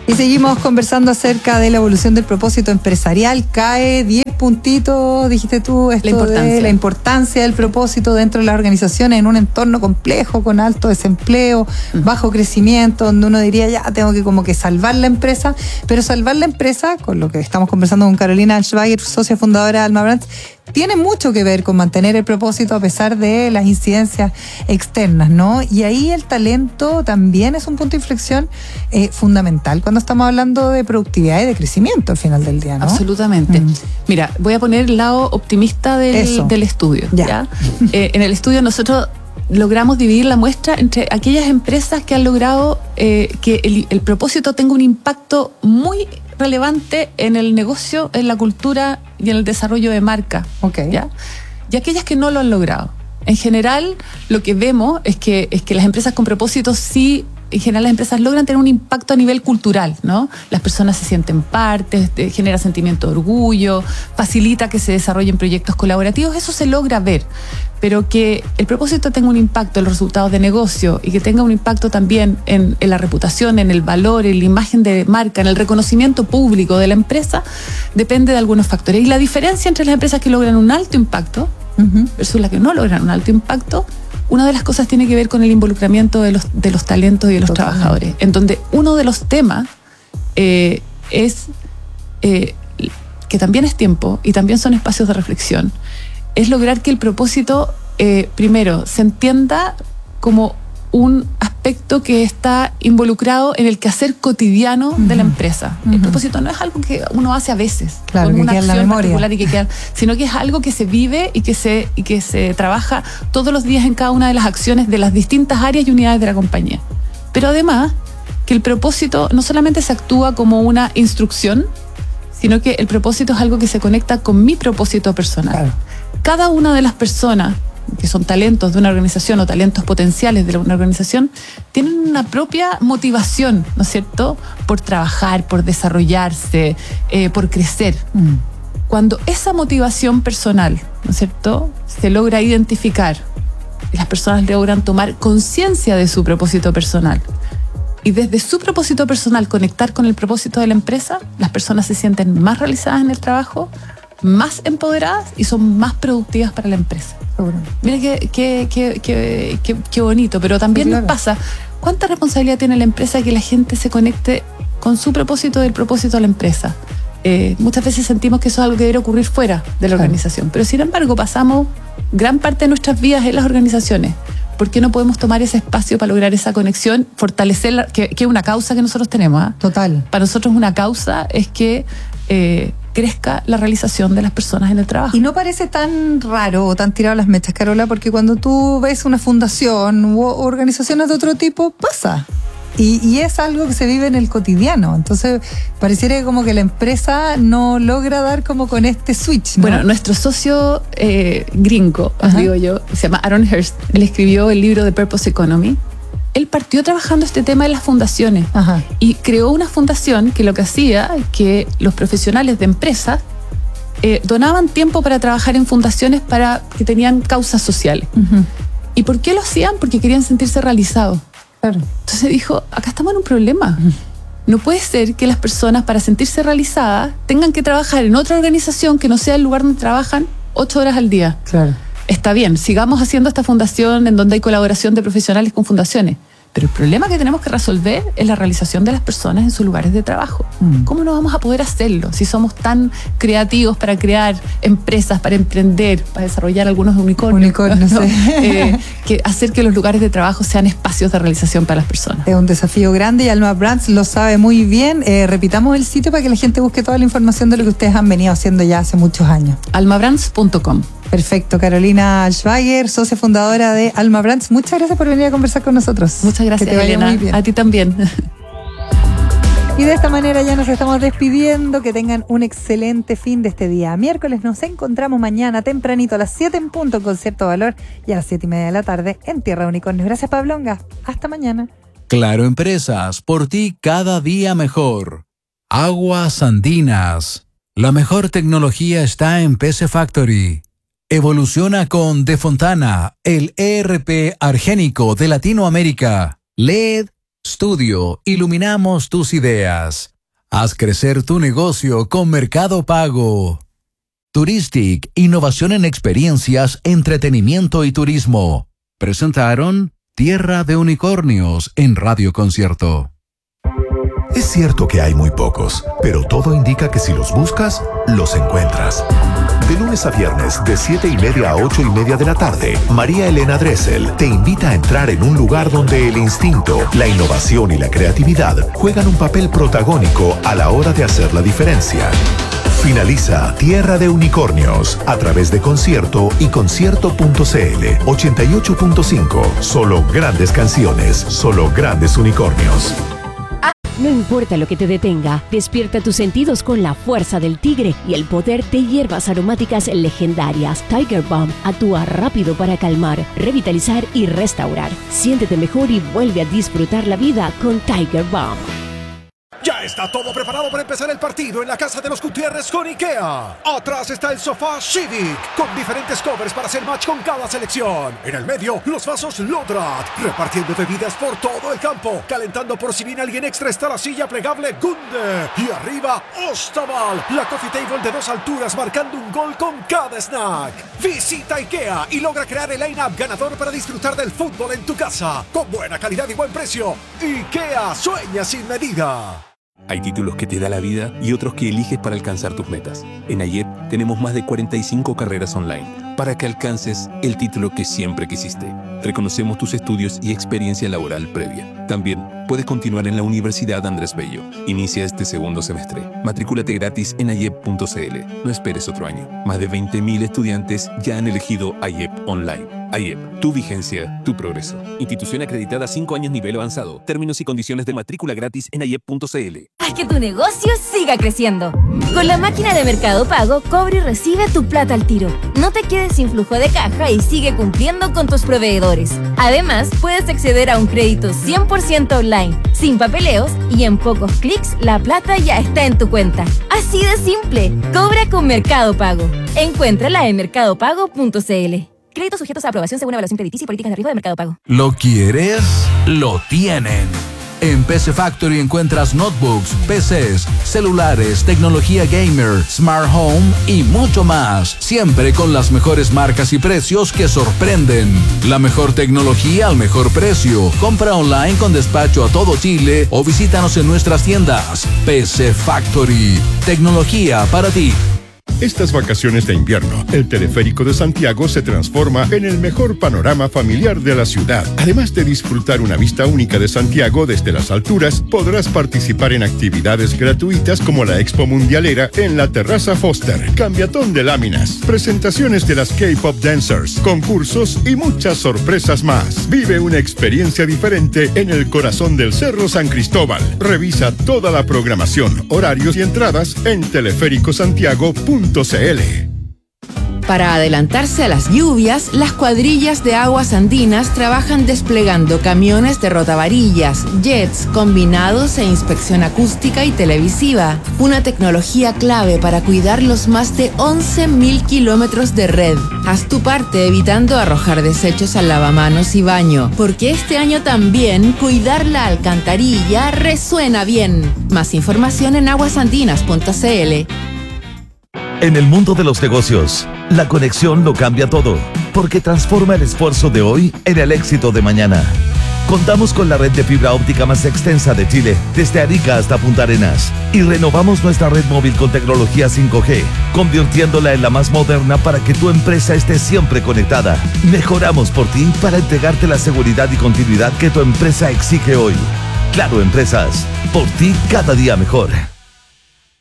Y seguimos conversando acerca de la evolución del propósito empresarial. Cae 10 puntitos, dijiste tú, esto de la importancia del propósito dentro de las organizaciones en un entorno complejo, con alto desempleo, bajo crecimiento, donde uno diría, ya tengo que como que salvar la empresa, pero salvar la empresa, con lo que estamos conversando con Carolina Alschwager, socia fundadora de Alma Brands, tiene mucho que ver con mantener el propósito a pesar de las incidencias externas, ¿no? Y ahí el talento también es un punto de inflexión fundamental cuando estamos hablando de productividad y de crecimiento al final del día, ¿no? Absolutamente. Mira, voy a poner el lado optimista del estudio. ¿Ya? En el estudio nosotros logramos dividir la muestra entre aquellas empresas que han logrado que el propósito tenga un impacto muy relevante en el negocio, en la cultura y en el desarrollo de marca. ¿Ya? Y aquellas que no lo han logrado. En general, lo que vemos es que las empresas con propósito sí, en general las empresas logran tener un impacto a nivel cultural, ¿no? Las personas se sienten parte, genera sentimiento de orgullo, facilita que se desarrollen proyectos colaborativos, eso se logra ver. Pero que el propósito tenga un impacto en los resultados de negocio y que tenga un impacto también en la reputación, en el valor, en la imagen de marca, en el reconocimiento público de la empresa, depende de algunos factores. Y la diferencia entre las empresas que logran un alto impacto versus las que no logran un alto impacto, una de las cosas tiene que ver con el involucramiento de los talentos y de los trabajadores, en donde uno de los temas es que también es tiempo y también son espacios de reflexión, es lograr que el propósito, primero, se entienda como un aspecto que está involucrado en el quehacer cotidiano de la empresa. El propósito no es algo que uno hace a veces, claro, con una acción particular, sino que es algo que se vive y que se trabaja todos los días en cada una de las acciones de las distintas áreas y unidades de la compañía. Pero además, que el propósito no solamente se actúa como una instrucción, sino que el propósito es algo que se conecta con mi propósito personal. Claro. Cada una de las personas que son talentos de una organización o talentos potenciales de una organización, tienen una propia motivación, ¿no es cierto?, por trabajar, por desarrollarse, por crecer. Cuando esa motivación personal, ¿no es cierto?, se logra identificar, las personas logran tomar conciencia de su propósito personal y desde su propósito personal conectar con el propósito de la empresa, las personas se sienten más realizadas en el trabajo, más empoderadas y son más productivas para la empresa. Mira qué bonito, pero también nos pasa, ¿cuánta responsabilidad tiene la empresa que la gente se conecte con su propósito del propósito de la empresa? Muchas veces sentimos que eso es algo que debe ocurrir fuera de la organización, pero sin embargo pasamos gran parte de nuestras vidas en las organizaciones. ¿Por qué no podemos tomar ese espacio para lograr esa conexión, fortalecerla, que es una causa que nosotros tenemos? Total. Para nosotros una causa es que crezca la realización de las personas en el trabajo. Y no parece tan raro o tan tirado a las mechas, Carola, porque cuando tú ves una fundación u organizaciones de otro tipo, pasa. Y es algo que se vive en el cotidiano. Entonces, pareciera como que la empresa no logra dar como con este switch, ¿no? Bueno, nuestro socio gringo, digo yo, se llama Aaron Hurst. Él escribió el libro The Purpose Economy. Él partió trabajando este tema de las fundaciones y creó una fundación que lo que hacía es que los profesionales de empresas donaban tiempo para trabajar en fundaciones que tenían causas sociales. ¿Y por qué lo hacían? Porque querían sentirse realizados. Claro. Entonces dijo, acá estamos en un problema. No puede ser que las personas, para sentirse realizadas, tengan que trabajar en otra organización que no sea el lugar donde trabajan 8 horas al día. Claro. Está bien, sigamos haciendo esta fundación en donde hay colaboración de profesionales con fundaciones. Pero el problema que tenemos que resolver es la realización de las personas en sus lugares de trabajo. ¿Cómo no vamos a poder hacerlo si somos tan creativos para crear empresas, para emprender, para desarrollar algunos unicornios? ¿No? Que hacer que los lugares de trabajo sean espacios de realización para las personas. Es un desafío grande y Alma Brands lo sabe muy bien. Repitamos el sitio para que la gente busque toda la información de lo que ustedes han venido haciendo ya hace muchos años. almabrands.com. Perfecto, Carolina Alschwager, socia fundadora de Alma Brands. Muchas gracias por venir a conversar con nosotros. Muchas gracias, que te vaya Elena. muy bien. A ti también. Y de esta manera ya nos estamos despidiendo. Que tengan un excelente fin de este día. Miércoles nos encontramos mañana tempranito a las 7 en punto con Cierto Valor y a las 7:30 de la tarde en Tierra de Unicornios. Gracias, Pablonga. Hasta mañana. Claro Empresas, por ti cada día mejor. Aguas Andinas. La mejor tecnología está en PC Factory. Evoluciona con De Fontana, el ERP argénico de Latinoamérica. LED Studio, iluminamos tus ideas. Haz crecer tu negocio con Mercado Pago. Touristic, innovación en experiencias, entretenimiento y turismo. Presentaron Tierra de Unicornios en Radio Concierto. Es cierto que hay muy pocos, pero todo indica que si los buscas, los encuentras. De lunes a viernes, de 7:30 a 8:30 de la tarde, María Elena Dressel te invita a entrar en un lugar donde el instinto, la innovación y la creatividad juegan un papel protagónico a la hora de hacer la diferencia. Finaliza Tierra de Unicornios a través de Concierto y Concierto.cl 88.5. Solo grandes canciones, solo grandes unicornios. No importa lo que te detenga, despierta tus sentidos con la fuerza del tigre y el poder de hierbas aromáticas legendarias. Tiger Balm actúa rápido para calmar, revitalizar y restaurar. Siéntete mejor y vuelve a disfrutar la vida con Tiger Balm. Ya está todo preparado para empezar el partido en la casa de los Gutiérrez con IKEA. Atrás está el sofá Civic, con diferentes covers para hacer match con cada selección. En el medio, los vasos Lodrat, repartiendo bebidas por todo el campo. Calentando por si viene alguien extra está la silla plegable Gunde. Y arriba, Ostaval, la coffee table de 2 alturas marcando un gol con cada snack. Visita IKEA y logra crear el line-up ganador para disfrutar del fútbol en tu casa. Con buena calidad y buen precio. IKEA, sueña sin medida. Hay títulos que te da la vida y otros que eliges para alcanzar tus metas. En AYEP tenemos más de 45 carreras online para que alcances el título que siempre quisiste. Reconocemos tus estudios y experiencia laboral previa. También puedes continuar en la Universidad Andrés Bello. Inicia este segundo semestre. Matrículate gratis en ayep.cl. No esperes otro año. Más de 20.000 estudiantes ya han elegido AYEP Online. AYEP, tu vigencia, tu progreso. Institución acreditada 5 años nivel avanzado. Términos y condiciones de matrícula gratis en ayep.cl. Haz que tu negocio siga creciendo. Con la máquina de Mercado Pago, cobra y recibe tu plata al tiro. No te quedes sin flujo de caja y sigue cumpliendo con tus proveedores. Además, puedes acceder a un crédito 100% online, sin papeleos y en pocos clics la plata ya está en tu cuenta. Así de simple. Cobra con Mercado Pago. Encuéntrala en mercadopago.cl. Créditos sujetos a aprobación según evaluación crediticia y políticas de riesgo de Mercado Pago. ¿Lo quieres? Lo tienen. En PC Factory encuentras notebooks, PCs, celulares, tecnología gamer, smart home y mucho más. Siempre con las mejores marcas y precios que sorprenden. La mejor tecnología al mejor precio. Compra online con despacho a todo Chile o visítanos en nuestras tiendas. PC Factory. Tecnología para ti. Estas vacaciones de invierno, el Teleférico de Santiago se transforma en el mejor panorama familiar de la ciudad. Además de disfrutar una vista única de Santiago desde las alturas, podrás participar en actividades gratuitas como la Expo Mundialera en la Terraza Foster, cambiatón de láminas, presentaciones de las K-Pop Dancers, concursos y muchas sorpresas más. Vive una experiencia diferente en el corazón del Cerro San Cristóbal. Revisa toda la programación, horarios y entradas en teleféricosantiago.cl. Para adelantarse a las lluvias, las cuadrillas de aguas andinas trabajan desplegando camiones de rotavarillas, jets, combinados e inspección acústica y televisiva. Una tecnología clave para cuidar los más de 11.000 kilómetros de red. Haz tu parte evitando arrojar desechos al lavamanos y baño, porque este año también cuidar la alcantarilla resuena bien. Más información en aguasandinas.cl. En el mundo de los negocios, la conexión lo cambia todo, porque transforma el esfuerzo de hoy en el éxito de mañana. Contamos con la red de fibra óptica más extensa de Chile, desde Arica hasta Punta Arenas, y renovamos nuestra red móvil con tecnología 5G, convirtiéndola en la más moderna para que tu empresa esté siempre conectada. Mejoramos por ti para entregarte la seguridad y continuidad que tu empresa exige hoy. Claro Empresas, por ti cada día mejor.